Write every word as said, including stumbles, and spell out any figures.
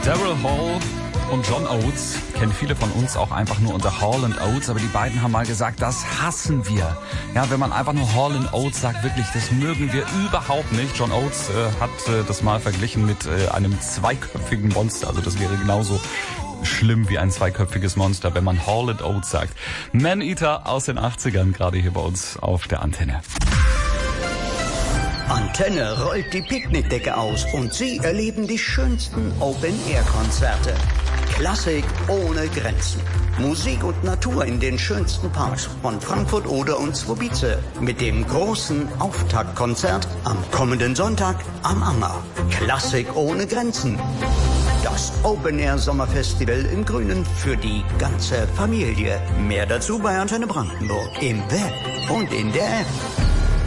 Daryl Hall und John Oates kennen viele von uns auch einfach nur unter Hall and Oates, aber die beiden haben mal gesagt, das hassen wir. Ja, wenn man einfach nur Hall and Oates sagt, wirklich, das mögen wir überhaupt nicht. John Oates äh, hat äh, das mal verglichen mit äh, einem zweiköpfigen Monster, also das wäre genauso schlimm wie ein zweiköpfiges Monster, wenn man Hall and Oates sagt. Man-Eater aus den achtzigern, gerade hier bei uns auf der Antenne. Antenne rollt die Picknickdecke aus und Sie erleben die schönsten Open-Air-Konzerte. Klassik ohne Grenzen. Musik und Natur in den schönsten Parks von Frankfurt, Oder und Zwobice. Mit dem großen Auftaktkonzert am kommenden Sonntag am Anger. Klassik ohne Grenzen. Das Open-Air-Sommerfestival im Grünen für die ganze Familie. Mehr dazu bei Antenne Brandenburg im Web und in der App.